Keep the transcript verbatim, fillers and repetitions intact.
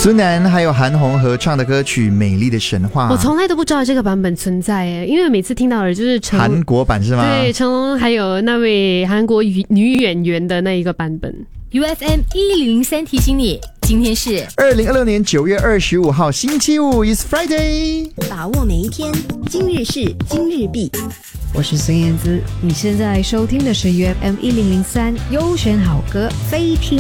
孙楠还有韩红合唱的歌曲《美丽的神话》， 我从来都不知道这个版本存在耶，因为每次听到的就是成韩国版是吗？ 对，成龙还有那位韩国女演员的那一个版本。 U F M 一零零三提醒你，今天是二零二六年九月二十五号星期五 ，It's Friday， 把握每一天，今日事今日毕。 我是孙燕姿，你现在收听的是 U F M 一零零三优选好歌，非听。